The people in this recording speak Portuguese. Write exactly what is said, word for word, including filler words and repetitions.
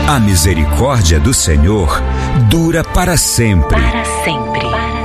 A misericórdia do Senhor dura para sempre. Para sempre.